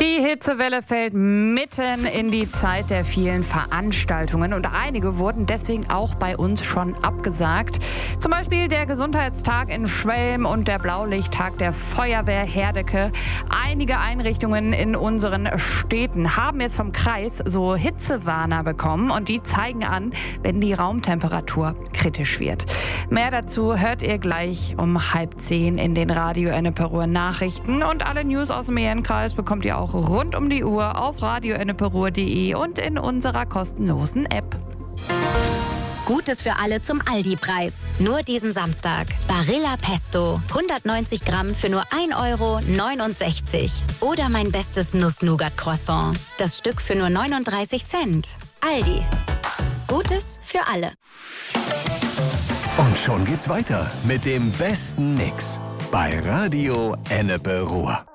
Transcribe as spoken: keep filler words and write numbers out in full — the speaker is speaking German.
Die Hitzewelle fällt mitten in die Zeit der vielen Veranstaltungen und einige wurden deswegen auch bei uns schon abgesagt. Zum Beispiel der Gesundheitstag in Schwelm und der Blaulichttag der Feuerwehr Herdecke. Einige Einrichtungen in unseren Städten haben jetzt vom Kreis so Hitzewarner bekommen und die zeigen an, wenn die Raumtemperatur kritisch wird. Mehr dazu hört ihr gleich um halb zehn in den Radio Ennepe-Ruhr Nachrichten und alle News aus dem Ehrenkreis bekommt ihr auch rund um die Uhr auf radio ennepe ruhr punkt de und in unserer kostenlosen App. Gutes für alle zum Aldi-Preis. Nur diesen Samstag. Barilla Pesto. hundertneunzig Gramm für nur ein Euro neunundsechzig. Oder mein bestes Nuss-Nougat-Croissant. Das Stück für nur neununddreißig Cent. Aldi. Gutes für alle. Und schon geht's weiter mit dem besten Mix bei Radio Ennepe-Ruhr.